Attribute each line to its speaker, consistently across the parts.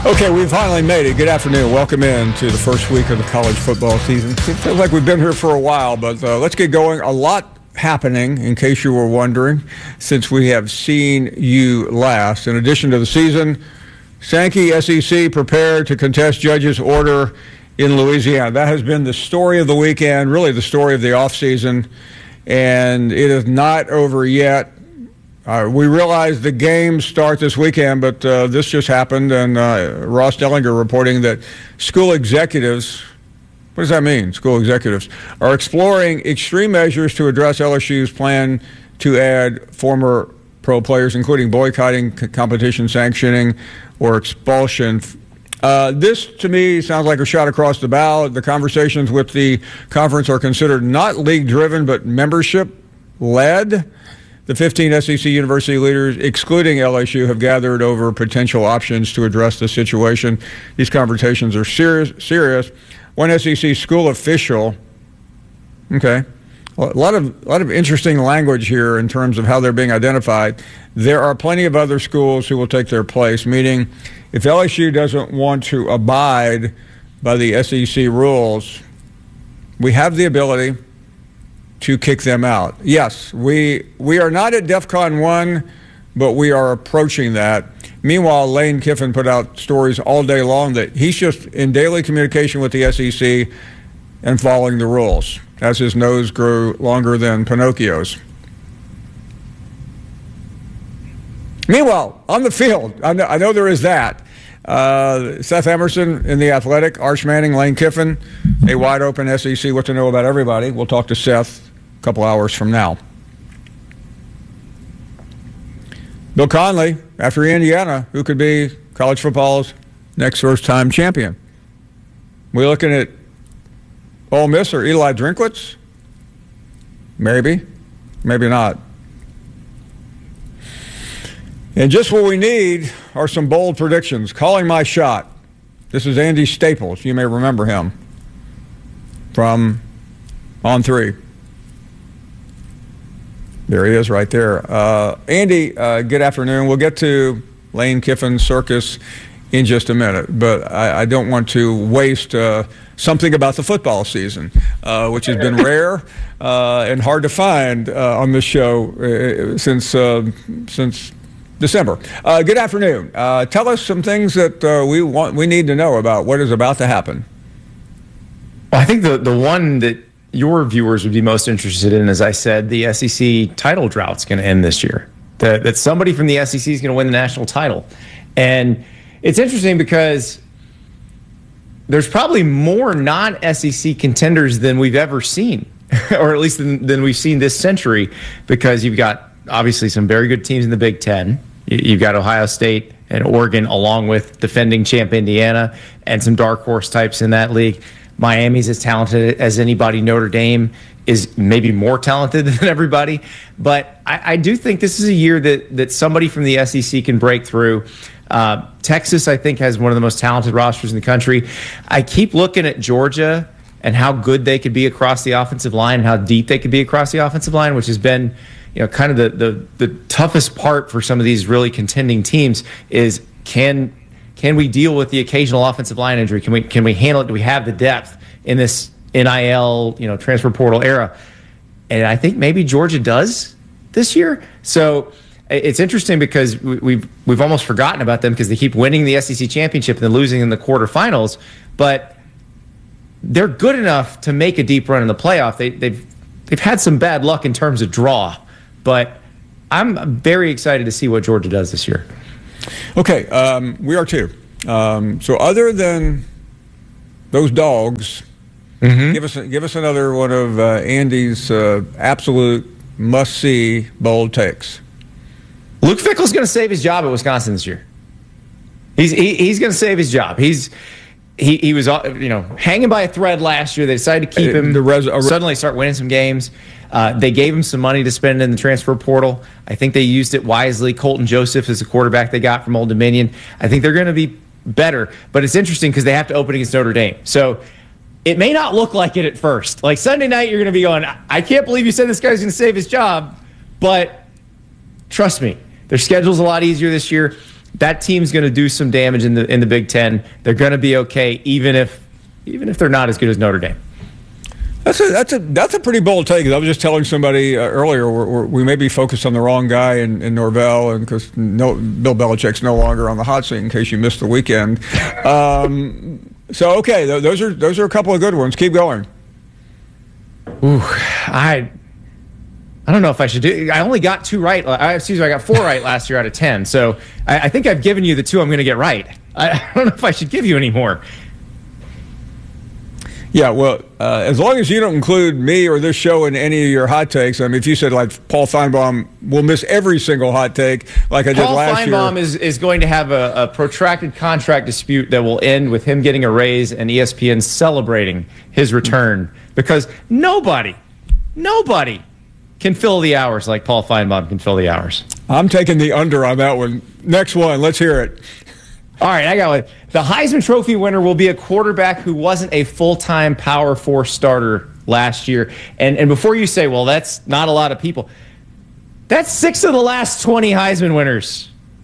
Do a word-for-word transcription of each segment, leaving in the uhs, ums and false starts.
Speaker 1: Okay, we finally made it. Good afternoon. Welcome in to the first week of the college football season. It feels like we've been here for a while, but uh, let's get going. A lot happening, in case you were wondering, since we have seen you last. In addition to the season, Sankey S E C prepared to contest judge's order in Louisiana. That has been the story of the weekend, really the story of the offseason, and it is not over yet. Uh, we realize the games start this weekend, but uh, this just happened, and uh, Ross Dellinger reporting that school executives, what does that mean, school executives, are exploring extreme measures to address L S U's plan to add former pro players, including boycotting, c- competition sanctioning, or expulsion. Uh, this, to me, sounds like a shot across the bow. The conversations with the conference are considered not league-driven, but membership-led. The fifteen S E C university leaders, excluding L S U, have gathered over potential options to address the situation. These conversations are serious. serious. One S E C school official, okay, a lot of a lot of interesting language here in terms of how they're being identified. There are plenty of other schools who will take their place, meaning if L S U doesn't want to abide by the S E C rules, we have the ability to kick them out. Yes, we we are not at DEFCON one, but we are approaching that. Meanwhile, Lane Kiffin put out stories all day long that he's just in daily communication with the S E C and following the rules as his nose grew longer than Pinocchio's. Meanwhile, on the field, I know, I know there is that. Uh, Seth Emerson in The Athletic, Arch Manning, Lane Kiffin, a wide open S E C, what to know about everybody. We'll talk to Seth a couple hours from now. Bill Conley, after Indiana, who could be college football's next first-time champion. We looking at Ole Miss or Eli Drinkwitz? Maybe, maybe not. And just what we need are some bold predictions. Calling my shot. This is Andy Staples. You may remember him from On Three. There he is right there. Uh, Andy, uh, good afternoon. We'll get to Lane Kiffin's circus in just a minute, but I, I don't want to waste uh, something about the football season, uh, which has been rare uh, and hard to find uh, on this show uh, since uh, since December. Uh, good afternoon. Uh, tell us some things that uh, we want we need to know about what is about to happen.
Speaker 2: Well, I think the the one that your viewers would be most interested in, as I said, the S E C title drought's going to end this year. That, that somebody from the S E C is going to win the national title. And it's interesting because there's probably more non-S E C contenders than we've ever seen, or at least than, than we've seen this century, because you've got obviously some very good teams in the Big Ten. You've got Ohio State and Oregon, along with defending champ Indiana, and some dark horse types in that league. Miami's as talented as anybody. Notre Dame is maybe more talented than everybody. But I, I do think this is a year that that somebody from the S E C can break through. Uh, Texas, I think, has one of the most talented rosters in the country. I keep looking at Georgia and how good they could be across the offensive line and how deep they could be across the offensive line, which has been, you know, kind of the the, the toughest part for some of these really contending teams is can Can we deal with the occasional offensive line injury? Can we can we handle it? Do we have the depth in this N I L, you know, transfer portal era? And I think maybe Georgia does this year. So it's interesting because we've we've almost forgotten about them because they keep winning the S E C championship and then losing in the quarterfinals. But they're good enough to make a deep run in the playoff. They, they've they've had some bad luck in terms of draw, but I'm very excited to see what Georgia does this year.
Speaker 1: Okay, um, we are too. Um, so other than those dogs, mm-hmm. give us give us another one of uh, Andy's uh, absolute must-see bold takes.
Speaker 2: Luke Fickell's going to save his job at Wisconsin this year. He's he, he's going to save his job. He's he he was you know hanging by a thread last year. They decided to keep him. The res- uh, suddenly start winning some games. Uh, they gave him some money to spend in the transfer portal. I think they used it wisely. Colton Joseph is the quarterback they got from Old Dominion. I think they're going to be better. But it's interesting because they have to open against Notre Dame. So it may not look like it at first. Like Sunday night, you're going to be going, I can't believe you said this guy's going to save his job. But trust me, their schedule's a lot easier this year. that team's going to do some damage in the in the Big Ten. They're going to be okay, even if even if they're not as good as Notre Dame.
Speaker 1: That's a that's a that's a pretty bold take. I was just telling somebody uh, earlier we're, we're, we may be focused on the wrong guy in, in Norvell, and because no, Bill Belichick's no longer on the hot seat. In case you missed the weekend, um, so okay, th- those are those are a couple of good ones. Keep going.
Speaker 2: Ooh, I I don't know if I should do. I only got two right. I, excuse me, I got four right last year out of ten. So I, I think I've given you the two I'm going to get right. I, I don't know if I should give you any more.
Speaker 1: Yeah, well, uh, as long as you don't include me or this show in any of your hot takes. I mean, if you said like Paul Feinbaum will miss every single hot take, like I did
Speaker 2: Paul
Speaker 1: last year.
Speaker 2: Paul Feinbaum is, is going to have a, a protracted contract dispute that will end with him getting a raise and E S P N celebrating his return, because nobody, nobody can fill the hours like Paul Feinbaum can fill the hours.
Speaker 1: I'm taking the under on that one. Next one, let's hear it.
Speaker 2: All right, I got one. The Heisman Trophy winner will be a quarterback who wasn't a full-time Power Four starter last year. And and before you say, well, that's not a lot of people, that's six of the last twenty Heisman winners.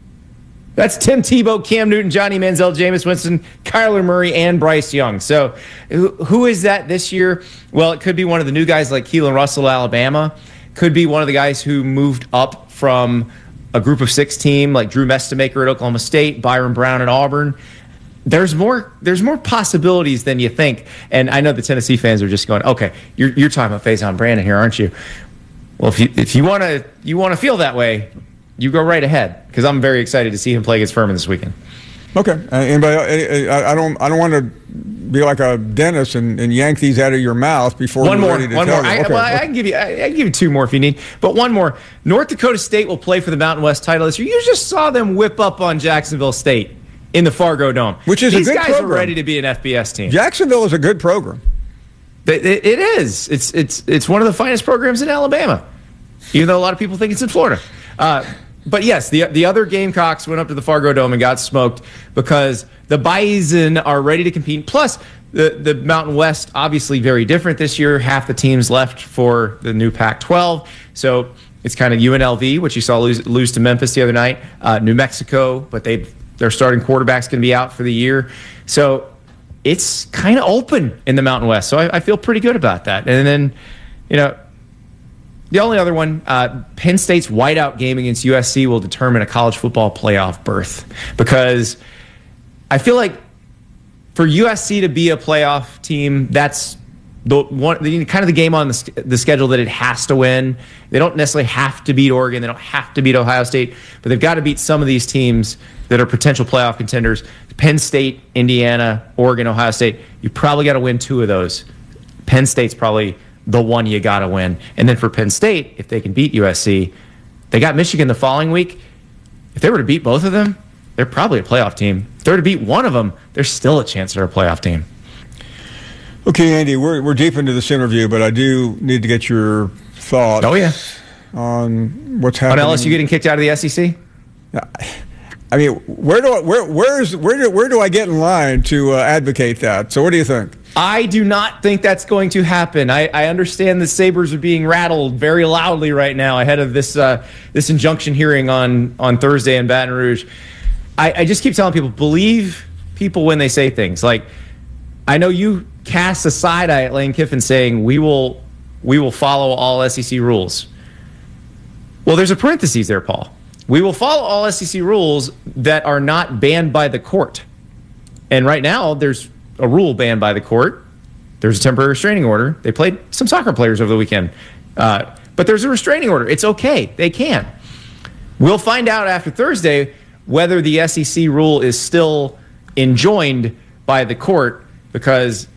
Speaker 2: That's Tim Tebow, Cam Newton, Johnny Manziel, Jameis Winston, Kyler Murray, and Bryce Young. So who, who is that this year? Well, it could be one of the new guys like Keelan Russell, Alabama. Could be one of the guys who moved up from a group of six team like Drew Mestamaker at Oklahoma State, Byron Brown at Auburn. There's more there's more possibilities than you think. And I know the Tennessee fans are just going, okay, you're you're talking about Faison Brandon here, aren't you? Well, if you if you want to you want to feel that way, you go right ahead, because I'm very excited to see him play against Furman this weekend.
Speaker 1: Okay. Uh, anybody? I, I don't. I don't want to be like a dentist and, and yank these out of your mouth before
Speaker 2: one
Speaker 1: you're
Speaker 2: more.
Speaker 1: ready to
Speaker 2: One
Speaker 1: tell
Speaker 2: more. I,
Speaker 1: okay.
Speaker 2: well, I can give you. I, I can give you two more if you need. But one more. North Dakota State will play for the Mountain West title this year. You just saw them whip up on Jacksonville State in the Fargo Dome,
Speaker 1: which is
Speaker 2: these
Speaker 1: a good
Speaker 2: guys
Speaker 1: program.
Speaker 2: are ready to be an F B S team.
Speaker 1: Jacksonville is a good program.
Speaker 2: It, it, it is. It's it's it's one of the finest programs in Alabama, even though a lot of people think it's in Florida. Uh, But yes, the the other Gamecocks went up to the Fargo Dome and got smoked because the Bison are ready to compete. Plus, the, the Mountain West, obviously very different this year. Half the teams left for the new Pac twelve. So it's kind of U N L V, which you saw lose, lose to Memphis the other night. Uh, New Mexico, but they their starting quarterback's going to be out for the year. So it's kind of open in the Mountain West. So I, I feel pretty good about that. And then, you know, the only other one, uh, Penn State's whiteout game against U S C will determine a college football playoff berth, because I feel like for U S C to be a playoff team, that's the one, the, kind of the game on the, the schedule that it has to win. They don't necessarily have to beat Oregon. They don't have to beat Ohio State, but they've got to beat some of these teams that are potential playoff contenders. Penn State, Indiana, Oregon, Ohio State. You probably got to win two of those. Penn State's probably the one you got to win. And then for Penn State, if they can beat U S C, they got Michigan the following week. If they were to beat both of them, they're probably a playoff team. If they were to beat one of them, there's still a chance they're a playoff team.
Speaker 1: Okay, Andy, we're we're deep into this interview, but I do need to get your thoughts.
Speaker 2: Oh, yeah.
Speaker 1: On what's happening.
Speaker 2: On L S U getting kicked out of the S E C?
Speaker 1: I mean, where do I, where where's where do where do I get in line to uh, advocate that? So, what do you think?
Speaker 2: I do not think that's going to happen. I, I understand the Sabres are being rattled very loudly right now ahead of this uh, this injunction hearing on, on Thursday in Baton Rouge. I, I just keep telling people, believe people when they say things. Like, I know you cast a side eye at Lane Kiffin saying we will we will follow all S E C rules. Well, there's a parenthesis there, Paul. We will follow all S E C rules that are not banned by the court. And right now, there's a rule banned by the court. There's a temporary restraining order. They played some soccer players over the weekend. Uh, but there's a restraining order. It's okay. They can. We'll find out after Thursday whether the S E C rule is still enjoined by the court, because